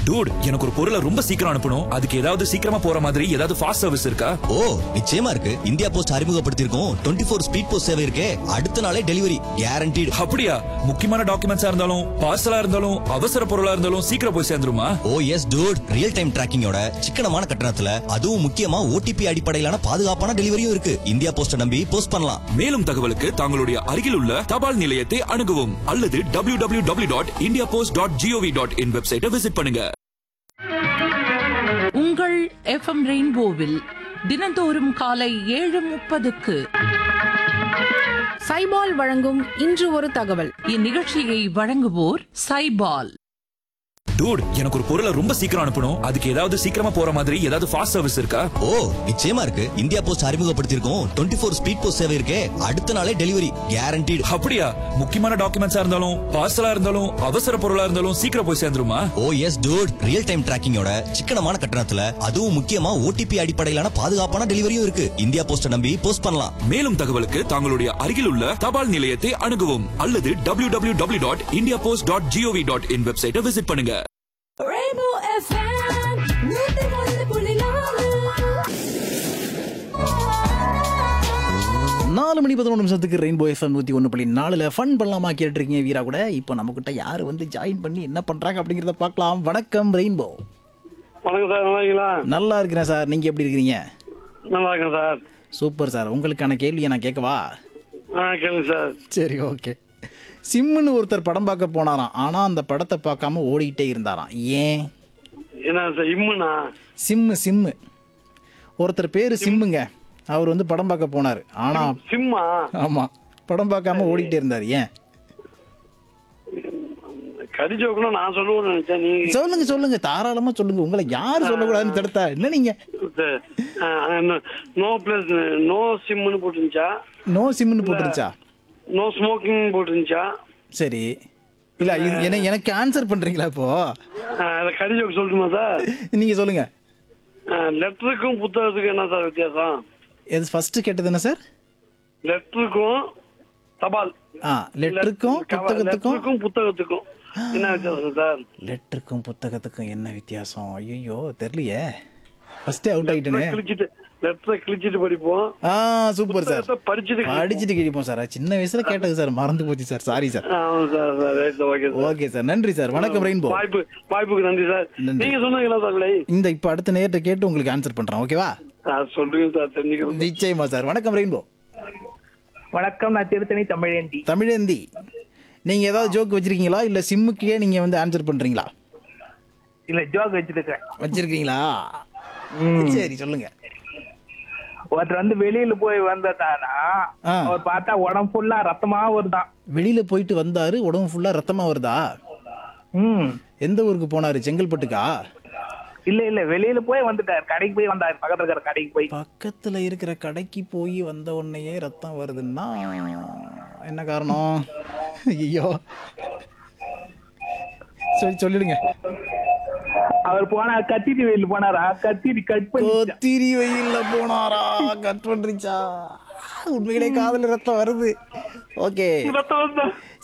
Dude, எனக்கு ஒரு பொருளை ரொம்ப சீக்கிரம் அனுப்பணும். அதுக்கு ஏதாவது சீக்கிரமா போற மாதிரி ஏதாவது ஃபாஸ்ட் சர்வீஸ் இருக்கா? ஓ, நிச்சயமா இருக்கு. இந்தியா போஸ்ட் அறிமுகப்படுத்தியிருக்கோம் 24 ஸ்பீட் போஸ்ட் சேவை இருக்கே. அடுத்த நாளே டெலிவரி கேரண்டீடு. அப்படியா? முக்கியமான டாக்குமெண்ட்ஸா இருந்தாலும் பார்சலா இருந்தாலும் அவசர பொருளா இருந்தாலும் சீக்கிரம் போய் சேர்ந்துருமா? ஓ எஸ் டூட், ரியல் டைம் டிராக்கிங்கோட சிக்கனமான கட்டணத்துல, அதுவும் முக்கியமா ஓடிபி அடிப்படையிலான பாதுகாப்பான டெலிவரியும் இருக்கு. இந்தியா போஸ்ட நம்பி போஸ்ட் பண்ணலாம். மேலும் தகவலுக்கு தங்களுடைய அருகில் உள்ள தபால் நிலையத்தை அணுகவும் அல்லது www.indiapost.gov.in வெப்சைட்டை விசிட் பண்ணுங்க. உங்கள் எஃப்எம் ரெயின்போவில் தினந்தோறும் காலை 7:30க்கு சைபால் வழங்கும் இன்று ஒரு தகவல். இந்நிகழ்ச்சியை வழங்குவோர் சைபால். டூட், எனக்கு ஒரு பொருளை ரொம்ப சீக்கிரம் அனுப்பணும். அதுக்கு ஏதாவது சீக்கிரமா போற மாதிரி ஏதாவது ஃபாஸ்ட் சர்வீஸ் இருக்கா? ஓ, நிச்சயமா இருக்கு. இந்தியா போஸ்ட் அறிமுகப்படுத்தியிருக்கோம் 24 ஸ்பீட் போஸ்ட் சேவை இருக்கே. அடுத்த நாளே டெலிவரி கேரண்டீடு. அப்படியா? முக்கியமான டாக்குமெண்ட்ஸா இருந்தாலும் பார்சலா இருந்தாலும் அவசர பொருளா இருந்தாலும் சீக்கிரம் போய் சேர்ந்துருமா? ஓ எஸ் டூட், ரியல் டைம் டிராக்கிங்கோட சிக்கனமான கட்டணத்துல, அதுவும் முக்கியமா ஓடிபி அடிப்படையிலான பாதுகாப்பான டெலிவரியும் இருக்கு. இந்தியா போஸ்ட நம்பி போஸ்ட் பண்ணலாம். மேலும் தகவலுக்கு தங்களுடைய அருகில் உள்ள தபால் நிலையத்தை அணுகவும் அல்லது www.indiapost.gov.in வெப்சைட்டை விசிட் பண்ணுங்க. Rainbow FM 101.4 4:11 rainbow FM 101.4 fun பண்ணலாமா கேட்டிருக்கீங்க வீரா கூட. இப்போ நம்மகிட்ட யார் வந்து ஜாயின் பண்ணி என்ன பண்றாங்க அப்படிங்கறத பார்க்கலாம். வணக்கம் ரெயின்போ. வணக்கம் சார், நல்லா இருக்கீங்களா? நல்லா இருக்கிறேன் சார், நீங்க எப்படி இருக்கிறீங்க? நல்லா இருக்கேன் சார். Super sir. உங்களுக்கான கேள்வியை நான் கேட்கவா? கேளுங்க சார். சரி, ஓகே. சிம்முன்னு ஒருத்தர் படம் பார்க்க போனாராம். ஆனா அந்த படத்தை பார்க்காம ஓடிக்கிட்டே இருந்தாராம். ஏன்? என்ன சார் இம்முனா? சிம்மு ஒருத்தர் பேரு சிம்முங்க. அவர் வந்து படம் பார்க்க போனாரு. ஆனா சிம்மா? ஆமா, படம் பார்க்காம ஓடிக்கிட்டே இருந்தாரு. ஏன்? கடி ஜோக்கணும் நான் சொல்லுவேன்னு நினைச்சேன். நீங்க சொல்லுங்க தாராளமா சொல்லுங்க. உங்களை யாரு சொல்லக்கூடாதுன்னு தடுத்தா என்ன? நீங்க no plus no சிம்னு போட்டுருந்துச்சா? No சிம்னு போட்டுருச்சா? No smoking போட்டுருந்துச்சா? சரி, இல்ல இது எனக்கு ஆன்சர் பண்றீங்களா இப்போ? கடி ஜோக்கு சொல்லட்டுமா சார்? நீங்க சொல்லுங்க. லெட்டருக்கும் புத்தகத்துக்கும் என்ன சார் வித்தியாசம்? எது ஃபர்ஸ்ட் கேட்டது என்ன சார்? லெட்டருக்கும் தபால். லெட்டருக்கும் புத்தகத்துக்கும் என்ன வித்தியாசம் சார்? லெட்டருக்கும் புத்தகத்துக்கும் என்ன வித்தியாசம்? ஐயோ தெரியலையே. First out ஆயிட்டேனே. லெட்டரை கிழிச்சிட்டு படிப்போம். Super sir. படிச்சுட்டு கிழிப்போம் சார். சின்ன வயசுல கேட்டது சார், மறந்து போச்சு sir. Sorry sir. Okay sir, நன்றி சார். வணக்கம் ரெயின்போ. வாய்ப்புக்கு நன்றி சார். நீங்க சொன்னீங்களா சார்? இந்த இப்ப அடுத்த நேரத்தை கேட்டு உங்களுக்கு ஆன்சர் பண்றேன். ஓகேவா? சொல்லுங்க சார், தெரிஞ்சுக்கிறேன். நிச்சயமா சார். வணக்கம் ரெயின்போ. வணக்கம், நான் திருத்தணி தமிழேந்தி. தமிழேந்தி, நீங்க ஏதாவது ஜோக் வச்சிருக்கீங்களா இல்ல சிம்முக்கே நீங்க வந்து ஆன்சர் பண்றீங்களா? இல்ல, ஜோக் வச்சிருக்கீங்களா? சரி, சொல்லுங்க. ஒருத்தர் வந்து வெளியில போய் வந்தானா, அவர் பார்த்தா உடம்பு ஃபுல்லா ரத்தமா வருதான். வெளியில போயிட்டு வந்தாரு, உடம்பு ஃபுல்லா ரத்தமா வருதா? எந்த ஊருக்கு போனாரு? செங்கல்பட்டுக்கா? இல்ல, வெளியில போய் வந்துட்டாரு. கடைக்கு போய் வந்தாரு. பக்கத்துல இருக்கிற கடைக்கு போய். பக்கத்துல இருக்கிற கடைக்கு போய் வந்த உடனேயே ரத்தம் வருதுன்னா என்ன காரணம்? ஐயோ, சொல்லிடுங்க. அவர் போனா கத்திரி வெயில் போனாரா? கத்திரி வெயில்ல போனாரா? கட் பண்றீச்சா? உண்மையிலே காதல ரத்தம் வருது. ஓகே,